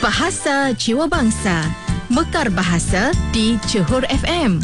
Bahasa Jiwa Bangsa. Mekar Bahasa di Johor FM.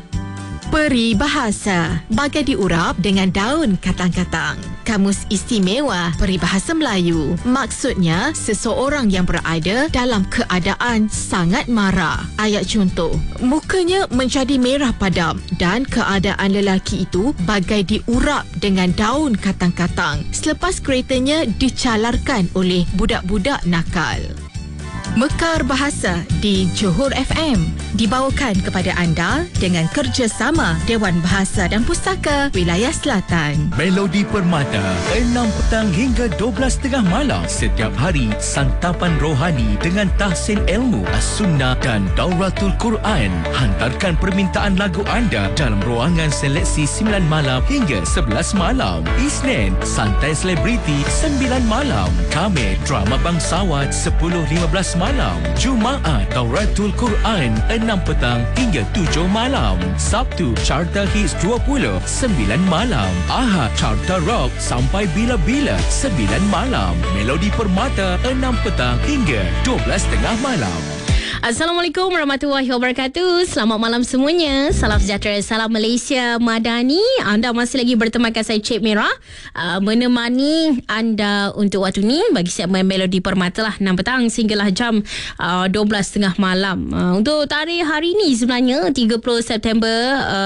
Peribahasa, bagai diurap dengan daun katang-katang. Kamus Istimewa Peribahasa Melayu. Maksudnya, seseorang yang berada dalam keadaan sangat marah. Ayat contoh, mukanya menjadi merah padam dan keadaan lelaki itu bagai diurap dengan daun katang-katang selepas keretanya dicalarkan oleh budak-budak nakal. Mekar Bahasa di Johor FM dibawakan kepada anda dengan kerjasama Dewan Bahasa dan Pustaka Wilayah Selatan. Melodi Permata 6 petang hingga 12.30 malam setiap hari, santapan rohani dengan tahsin ilmu As-Sunnah dan Dauratul Quran. Hantarkan permintaan lagu anda dalam ruangan seleksi 9 malam hingga 11 malam. Isnin, santai selebriti 9 malam. Khamis, drama bangsawan 10.15 malam. Jumaat, Dauratul Quran 6 petang hingga 7 malam. Sabtu, Carta Hits 20 9 malam. Ahad, Carta Rock sampai bila-bila 9 malam. Melodi Permata 6 petang hingga 12.30 malam. Assalamualaikum warahmatullahi wabarakatuh. Selamat malam semuanya. Salam sejahtera, salam Malaysia Madani. Anda masih lagi bertemankan saya Cik Merah, menemani anda untuk waktu ni bagi segmen Melodi Permata lah 6 petang sehinggalah jam 12.30 malam. Untuk tarikh hari ni sebenarnya 30 September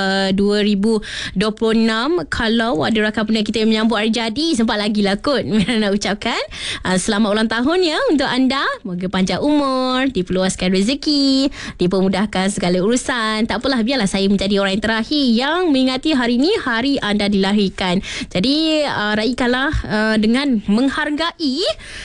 2026. Kalau ada rakan pendengar kita yang menyambut hari jadi, sempat lagi lah kot Merah nak ucapkan selamat ulang tahun ya untuk anda. Moga panjang umur, diperluaskan rezeki, dipermudahkan segala urusan. Tak apalah, biarlah saya menjadi orang yang terakhir yang mengingati hari ni, hari anda dilahirkan. Jadi raikanlah dengan menghargai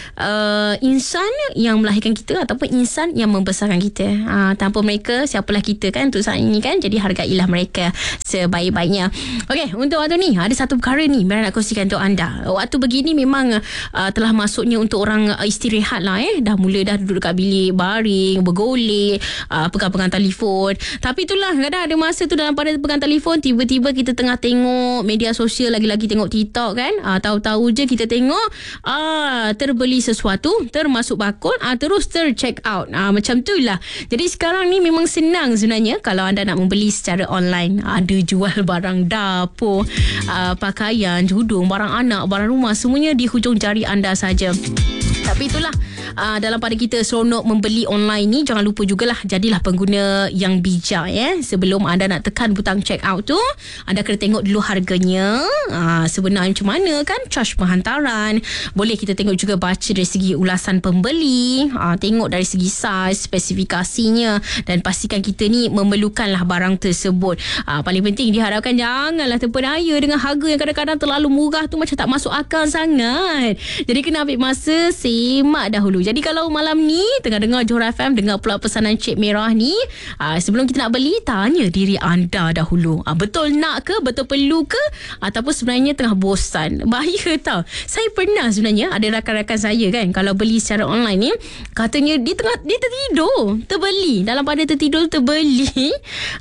insan yang melahirkan kita ataupun insan yang membesarkan kita. Tanpa mereka, siapalah kita kan untuk saat ini kan. Jadi hargailah mereka sebaik-baiknya. Okey, untuk waktu ni ada satu perkara ni Merah nak kongsikan untuk anda. Waktu begini memang telah masuknya untuk orang istirahat lah dah mula dah duduk dekat bilik baring, bergolek, pegang-pegang telefon. Tapi itulah, kadang ada masa tu dalam pada pegang telefon, tiba-tiba kita tengah tengok media sosial, lagi-lagi tengok TikTok kan. Tahu-tahu je kita tengok terbeli sesuatu, termasuk bakul, terus ter-check out. Macam tu lah. Jadi sekarang ni memang senang sebenarnya kalau anda nak membeli secara online. Ada jual barang dapur, pakaian, tudung, barang anak, barang rumah, semuanya di hujung jari anda saja. Tapi itulah, dalam pada kita seronok membeli online ni, jangan lupa jugalah jadilah pengguna yang bijak ya. Sebelum anda nak tekan butang check out tu, anda kena tengok dulu harganya sebenarnya macam mana kan, charge penghantaran. Boleh kita tengok juga, baca dari segi ulasan pembeli, tengok dari segi saiz, spesifikasinya, dan pastikan kita ni memerlukanlah barang tersebut. Paling penting diharapkan janganlah terpedaya dengan harga yang kadang-kadang terlalu murah tu, macam tak masuk akal sangat. Jadi kena ambil masa, semak dahulu. Jadi kalau malam ni tengah dengar Johor FM, dengar pula pesanan Cik Merah ni, sebelum kita nak beli, tanya diri anda dahulu, betul nak ke, betul perlu ke, ataupun sebenarnya tengah bosan. Bahaya tau. Saya pernah sebenarnya, ada rakan-rakan saya kan, kalau beli secara online ni, katanya dia tertidur, terbeli, dalam pada tertidur terbeli,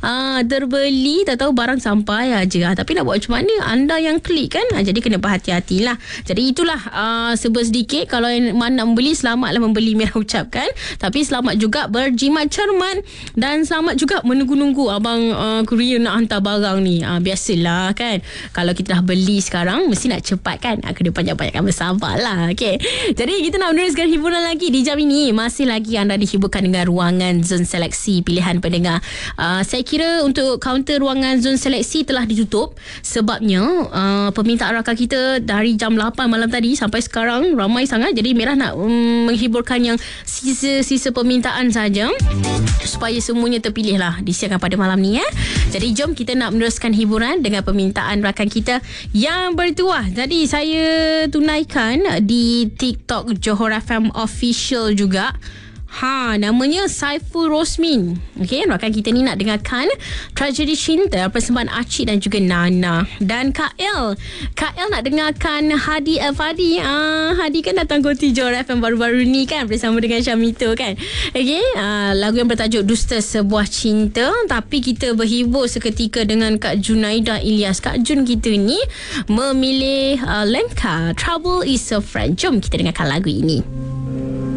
terbeli, tak tahu barang sampai aja. Tapi nak buat macam mana, anda yang klik kan. Jadi kena berhati-hatilah. Jadi itulah sebut sedikit, kalau yang mana nak membeli, selamatlah membeli, Merah ucapkan. Tapi selamat juga berjimat cermat, dan selamat juga menunggu-nunggu abang kurier nak hantar barang ni. Biasalah kan, kalau kita dah beli sekarang mesti nak cepat kan, kena banyak-banyakkan bersabar lah. Okay. Jadi kita nak meneruskan hiburan lagi di jam ini. Masih lagi anda dihiburkan dengan ruangan zon seleksi pilihan pendengar. Saya kira untuk kaunter ruangan zon seleksi telah ditutup, sebabnya permintaan rakan kita dari jam 8 malam tadi sampai sekarang ramai sangat. Jadi Merah nak menghiburkan yang sisa-sisa permintaan saja, supaya semuanya terpilih lah disiarkan pada malam ni ya. Jadi jom kita nak meneruskan hiburan dengan permintaan rakan kita yang bertuah. Jadi saya tunaikan di TikTok Johor FM Official juga. Namanya Saiful Rosmin. Okey, rakan kita ni nak dengarkan Tragedi Cinta, persembahan Acik dan juga Nana. Dan Kak El nak dengarkan Hadi Al-Fadi. Hadi kan datang koti Johor FM baru-baru ni kan, bersama dengan Syamito kan. Okey, lagu yang bertajuk Dusta Sebuah Cinta. Tapi kita berhibur seketika dengan Kak Junaida Ilyas. Kak Jun kita ni memilih Lenka, Trouble is a Friend. Jom kita dengarkan lagu ini.